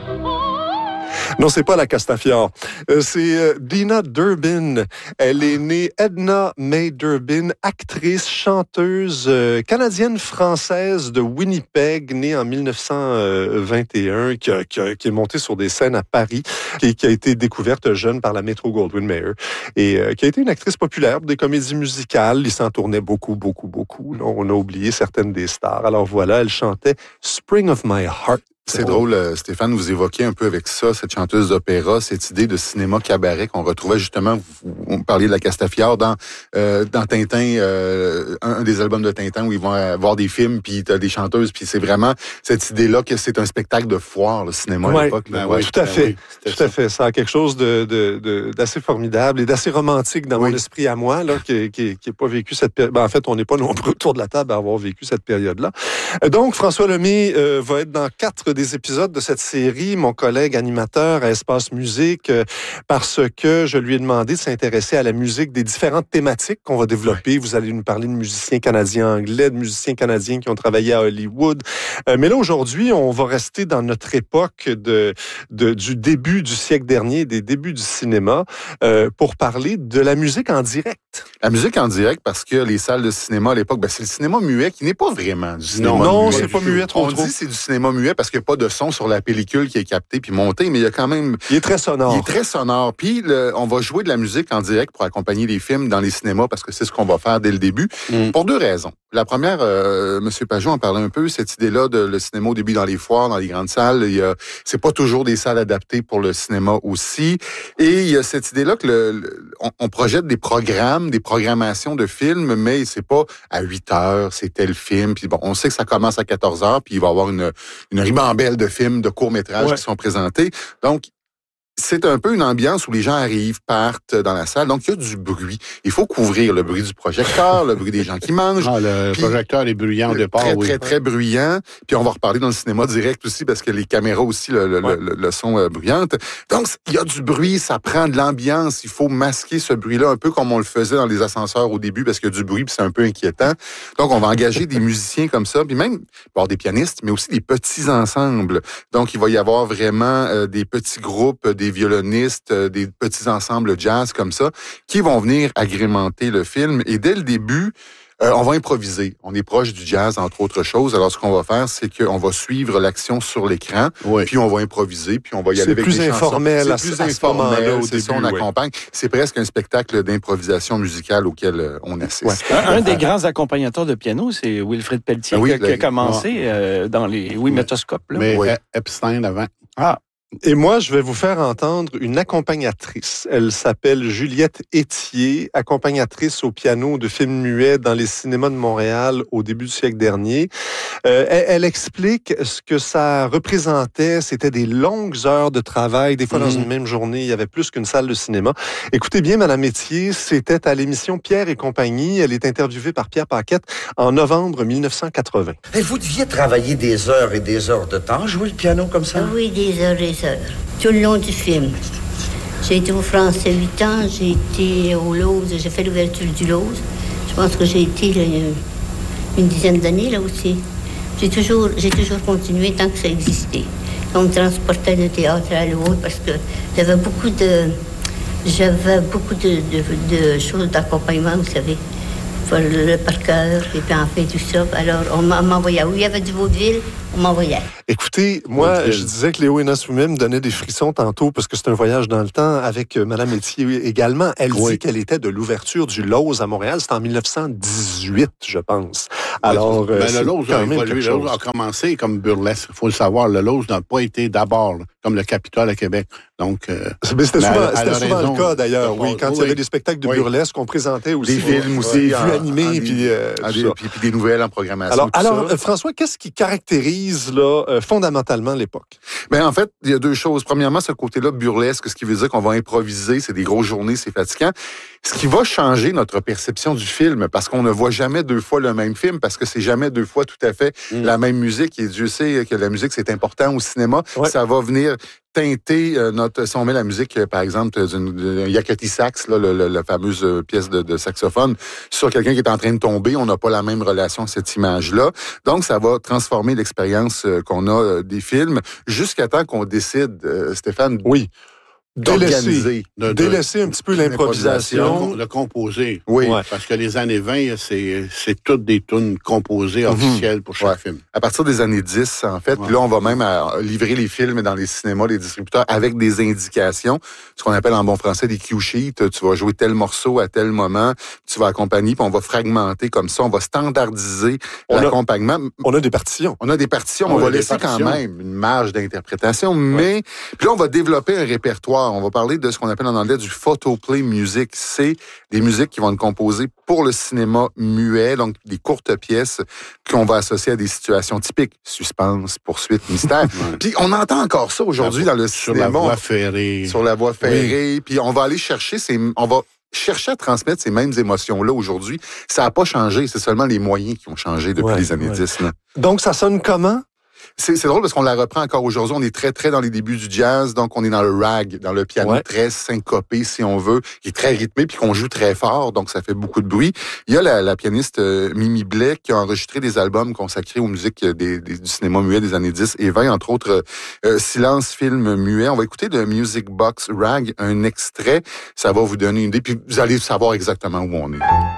Non, c'est pas la Castafiore. C'est Dina Durbin. Elle est née Edna May Durbin, actrice, chanteuse canadienne-française de Winnipeg, née en 1921, qui est montée sur des scènes à Paris, qui a été découverte jeune par la Metro-Goldwyn-Mayer et qui a été une actrice populaire des comédies musicales. Il s'en tournait beaucoup. On a oublié certaines des stars. Alors voilà, elle chantait Spring of My Heart. C'est drôle, Stéphane, vous évoquez un peu avec ça, cette chanteuse d'opéra, cette idée de cinéma cabaret qu'on retrouvait justement, vous parliez de la Castafiore dans Tintin, un des albums de Tintin où ils vont avoir des films, puis t'as des chanteuses, puis c'est vraiment cette idée-là que c'est un spectacle de foire, le cinéma à l'époque. Tout à fait. Ça a quelque chose d'assez formidable et d'assez romantique dans mon esprit à moi, là, qui est pas vécu cette période. En fait, on n'est pas nombreux autour de la table à avoir vécu cette période-là. Donc, François Lemay va être dans 4 des épisodes de cette série, mon collègue animateur à Espace Musique, parce que je lui ai demandé de s'intéresser à la musique des différentes thématiques qu'on va développer. Vous allez nous parler de musiciens canadiens anglais, de musiciens canadiens qui ont travaillé à Hollywood. Mais là, aujourd'hui, on va rester dans notre époque du début du siècle dernier, des débuts du cinéma, pour parler de la musique en direct. La musique en direct, parce que les salles de cinéma à l'époque, c'est le cinéma muet qui n'est pas vraiment du cinéma muet. Non, c'est pas muet trop. On dit c'est du cinéma muet parce qu'il n'y a pas de son sur la pellicule qui est captée puis montée, mais il y a quand même... Il est très sonore. Puis on va jouer de la musique en direct pour accompagner les films dans les cinémas parce que c'est ce qu'on va faire dès le début, pour 2 raisons. La première, M. Pajot en parlait un peu, cette idée-là de le cinéma au début dans les foires, dans les grandes salles. C'est pas toujours des salles adaptées pour le cinéma aussi. Et il y a cette idée-là que on projette des programmes, des programmations de films, mais c'est pas à 8 heures, c'est tel film. Puis bon, on sait que ça commence à 14 heures, puis il va y avoir une ribambelle de films, de courts-métrages qui sont présentés. Donc, c'est un peu une ambiance où les gens arrivent, partent dans la salle. Donc, il y a du bruit. Il faut couvrir le bruit du projecteur, le bruit des gens qui mangent. Le projecteur est bruyant au départ. Très bruyant. Puis, on va reparler dans le cinéma direct aussi parce que les caméras aussi, le son bruyante. Donc, il y a du bruit, ça prend de l'ambiance. Il faut masquer ce bruit-là un peu comme on le faisait dans les ascenseurs au début parce qu'il y a du bruit puis c'est un peu inquiétant. Donc, on va engager des musiciens comme ça. Puis même, il va y avoir des pianistes, mais aussi des petits ensembles. Donc, il va y avoir vraiment des petits groupes, des violonistes, des petits ensembles jazz comme ça, qui vont venir agrémenter le film. Et dès le début, on va improviser. On est proche du jazz, entre autres choses. Alors, ce qu'on va faire, c'est qu'on va suivre l'action sur l'écran, puis on va improviser, puis on va y aller avec des chansons. C'est plus informel. C'est ça, on accompagne. C'est presque un spectacle d'improvisation musicale auquel on assiste. Un des grands accompagnateurs de piano, c'est Wilfrid Pelletier, qui a commencé dans les métoscopes. Là. Mais Epstein avant. Et moi, je vais vous faire entendre une accompagnatrice. Elle s'appelle Juliette Étier, accompagnatrice au piano de films muets dans les cinémas de Montréal au début du siècle dernier. Elle explique ce que ça représentait. C'était des longues heures de travail. Des fois, dans une même journée, il y avait plus qu'une salle de cinéma. Écoutez bien, Madame Étier, c'était à l'émission Pierre et compagnie. Elle est interviewée par Pierre Paquette en novembre 1980. Vous deviez travailler des heures et des heures de temps, jouer le piano comme ça? Oui, des heures et des heures. Tout le long du film. J'ai été au Français 8 ans, j'ai été au Lose, j'ai fait l'ouverture du Lose. Je pense que j'ai été là, une dizaine d'années là aussi. J'ai toujours continué tant que ça existait. On me transportait de théâtre à l'autre parce que j'avais beaucoup de choses d'accompagnement, vous savez. Le par cœur, et puis en fait tout ça. Alors, on m'envoyait. Où il y avait du vaudeville, on m'envoyait. Écoutez, moi, je disais que Léo Hénin-Soumet me donnait des frissons tantôt parce que c'est un voyage dans le temps avec Mme Étier également. Elle dit qu'elle était de l'ouverture du Lose à Montréal. C'était en 1918, je pense. Alors, le Lose a évolué. Le Lose a commencé comme burlesque. Il faut le savoir. Le Lose n'a pas été d'abord comme le Capitole à Québec. Donc, c'était souvent le cas, d'ailleurs. Oui, quand il y avait des spectacles de burlesque, on présentait aussi des films aussi, des vues animées. Puis des nouvelles en programmation. Alors François, qu'est-ce qui caractérise là, fondamentalement l'époque? En fait, il y a 2 choses. Premièrement, ce côté-là burlesque, ce qui veut dire qu'on va improviser, c'est des grosses journées, c'est fatigant. Ce qui va changer notre perception du film, parce qu'on ne voit jamais 2 fois le même film, parce que c'est jamais 2 fois tout à fait la même musique. Et Dieu sait que la musique, c'est important au cinéma. Ça va venir teinter si on met la musique, par exemple, d'un Yakety Sax, là, la fameuse pièce de saxophone, sur quelqu'un qui est en train de tomber, on n'a pas la même relation à cette image-là. Donc, ça va transformer l'expérience qu'on a des films jusqu'à temps qu'on décide, Stéphane, oui, d'organiser. Délaisser un petit peu l'improvisation. De composer. Oui. Ouais. Parce que les années 20, c'est toutes des tunes composées officielles pour chaque film. À partir des années 10, en fait, là, on va même livrer les films dans les cinémas, les distributeurs, avec des indications, ce qu'on appelle en bon français des cue sheets. Tu vas jouer tel morceau à tel moment, tu vas accompagner, puis on va fragmenter comme ça, on va standardiser l'accompagnement. On a des partitions. On va laisser quand même une marge d'interprétation, mais puis là, on va développer un répertoire. On va parler de ce qu'on appelle en anglais du photoplay music. C'est des musiques qui vont être composées pour le cinéma muet, donc des courtes pièces qu'on va associer à des situations typiques. Suspense, poursuite, mystère. Puis on entend encore ça aujourd'hui dans le cinéma. Sur la voie ferrée. Sur la voie ferrée. Puis on va aller chercher chercher à transmettre ces mêmes émotions-là aujourd'hui. Ça n'a pas changé. C'est seulement les moyens qui ont changé depuis les années 10. Là. Donc, ça sonne comment? C'est drôle parce qu'on la reprend encore aujourd'hui. On est très, très dans les débuts du jazz. Donc, on est dans le rag, dans le piano très syncopé, si on veut, qui est très rythmé puis qu'on joue très fort. Donc, ça fait beaucoup de bruit. Il y a la pianiste Mimi Blais qui a enregistré des albums consacrés aux musiques du cinéma muet des années 10 et 20, entre autres Silence, film muet. On va écouter de Music Box Rag, un extrait. Ça va vous donner une idée puis vous allez savoir exactement où on est.